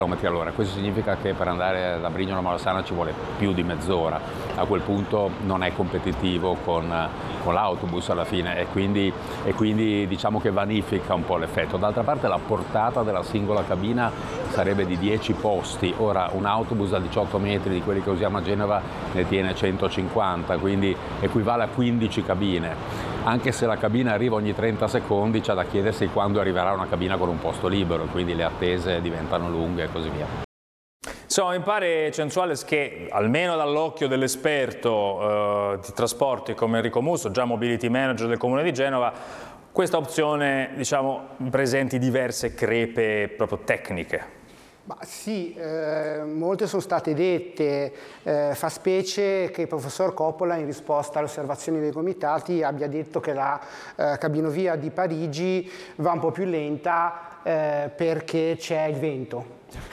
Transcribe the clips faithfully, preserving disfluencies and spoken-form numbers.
Allora, questo significa che per andare da Brignolo a Malassana ci vuole più di mezz'ora, a quel punto non è competitivo con, con l'autobus alla fine e quindi, e quindi diciamo che vanifica un po' l'effetto. D'altra parte la portata della singola cabina sarebbe di dieci posti, ora un autobus da diciotto metri di quelli che usiamo a Genova ne tiene centocinquanta, quindi equivale a quindici cabine. Anche se la cabina arriva ogni trenta secondi, c'è da chiedersi quando arriverà una cabina con un posto libero, quindi le attese diventano lunghe e così via. Insomma, mi pare, Censuales, che almeno dall'occhio dell'esperto eh, di trasporti come Enrico Musso, già mobility manager del Comune di Genova, questa opzione, diciamo, presenti diverse crepe proprio tecniche. Ma sì, eh, molte sono state dette, eh, fa specie che il professor Coppola in risposta alle osservazioni dei comitati abbia detto che la eh, cabinovia di Parigi va un po' più lenta eh, perché c'è il vento.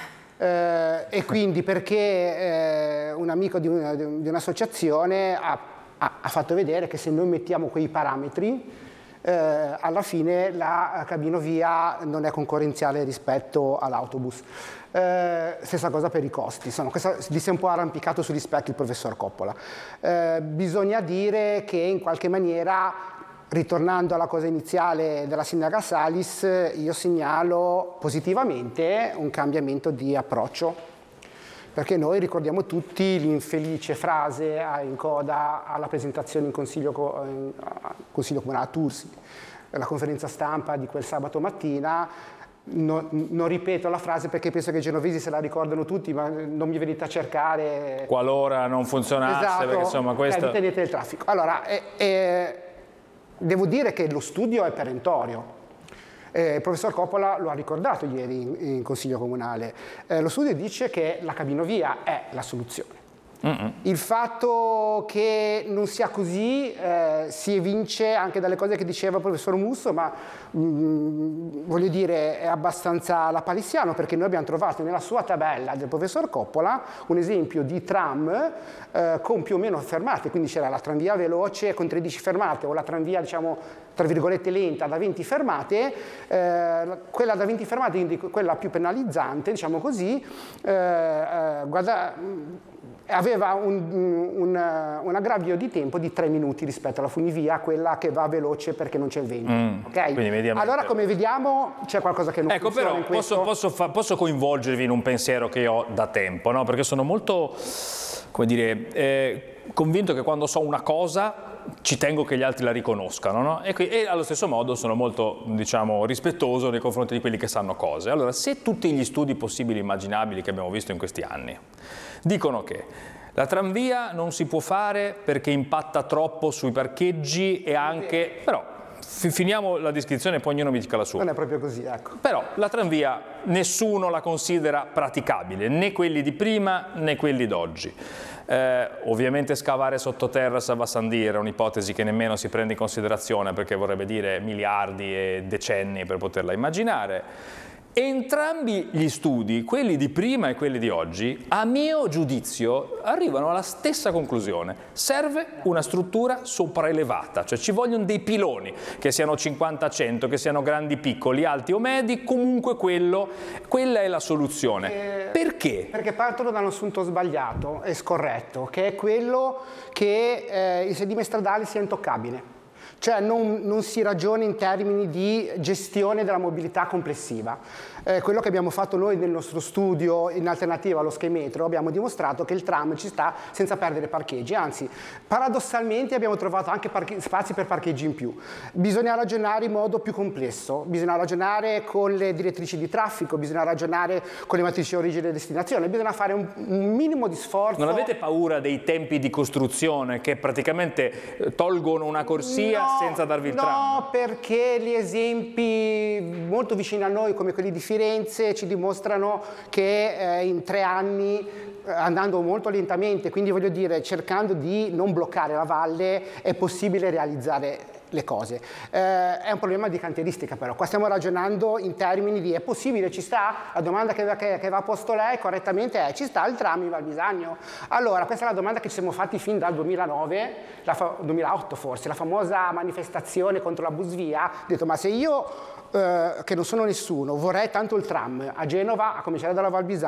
Eh, e quindi perché eh, un amico di, una, di un'associazione ha, ha, ha fatto vedere che se noi mettiamo quei parametri Eh, alla fine la cabinovia non è concorrenziale rispetto all'autobus. Eh, stessa cosa per i costi, insomma, questa, gli si è un po' arrampicato sugli specchi il professor Coppola. Eh, bisogna dire che in qualche maniera, ritornando alla cosa iniziale della sindaca Salis, io segnalo positivamente un cambiamento di approccio. Perché noi ricordiamo tutti l'infelice frase in coda alla presentazione in Consiglio, in consiglio Comunale a Tursi, la conferenza stampa di quel sabato mattina. Non, non ripeto la frase perché penso che i genovesi se la ricordano tutti, ma non mi venite a cercare. Qualora non funzionasse, esatto, perché insomma questo... Eh, tenete il traffico. Allora, eh, eh, devo dire che lo studio è perentorio. Eh, il professor Coppola lo ha ricordato ieri in, in Consiglio Comunale. Eh, lo studio dice che la cabinovia è la soluzione. Mm-mm. Il fatto che non sia così eh, si evince anche dalle cose che diceva il professor Musso, ma mh, voglio dire è abbastanza lapalissiano, perché noi abbiamo trovato nella sua tabella del professor Coppola un esempio di tram eh, con più o meno fermate, quindi c'era la tranvia veloce con tredici fermate o la tranvia diciamo tra virgolette lenta da venti fermate, eh, quella da venti fermate, quindi quella più penalizzante diciamo così, eh, eh, guarda, aveva un, un, un aggravio di tempo di tre minuti rispetto alla funivia, quella che va veloce perché non c'è il vento. Mm, okay? Allora, come vediamo, c'è qualcosa che non ecco, funziona però in questo. Posso, posso, fa, posso coinvolgervi in un pensiero che ho da tempo, no? Perché sono molto, come dire, eh, convinto che quando so una cosa ci tengo che gli altri la riconoscano, no? E, qui, e allo stesso modo sono molto, diciamo, rispettoso nei confronti di quelli che sanno cose. Allora, se tutti gli studi possibili e immaginabili che abbiamo visto in questi anni dicono che la tranvia non si può fare perché impatta troppo sui parcheggi e anche... però finiamo la descrizione e poi ognuno mi dica la sua. Non è proprio così, ecco. Però la tranvia nessuno la considera praticabile, né quelli di prima né quelli d'oggi. Eh, ovviamente scavare sottoterra a Savassandir è un'ipotesi che nemmeno si prende in considerazione perché vorrebbe dire miliardi e decenni per poterla immaginare. Entrambi gli studi, quelli di prima e quelli di oggi, a mio giudizio arrivano alla stessa conclusione. Serve una struttura sopraelevata, cioè ci vogliono dei piloni, che siano cinquanta cento, che siano grandi, piccoli, alti o medi, comunque quello, quella è la soluzione. Eh, Perché? Perché partono da un assunto sbagliato e scorretto, che è quello che eh, il sedime stradale sia intoccabile. Cioè non, non si ragiona in termini di gestione della mobilità complessiva. Eh, quello che abbiamo fatto noi nel nostro studio in alternativa allo schemetro, abbiamo dimostrato che il tram ci sta senza perdere parcheggi, anzi paradossalmente abbiamo trovato anche spazi per parcheggi in più. Bisogna ragionare in modo più complesso, bisogna ragionare con le direttrici di traffico, bisogna ragionare con le matrici origine e destinazione, bisogna fare un, un minimo di sforzo. Non avete paura dei tempi di costruzione che praticamente tolgono una corsia? No, senza darvi il no, tram? No, perché gli esempi molto vicini a noi, come quelli di Firenze, ci dimostrano che eh, in tre anni, eh, andando molto lentamente, quindi voglio dire, cercando di non bloccare la valle, è possibile realizzare le cose. Eh, è un problema di cantieristica però, qua stiamo ragionando in termini di è possibile, ci sta? La domanda che, che, che va a posto lei correttamente è ci sta il tram in Val Bisagno? Allora, questa è la domanda che ci siamo fatti fin dal duemilanove, la fa, duemilaotto forse, la famosa manifestazione contro la busvia, ho detto ma se io, eh, che non sono nessuno, vorrei tanto il tram a Genova, a cominciare dalla Val Bisagno,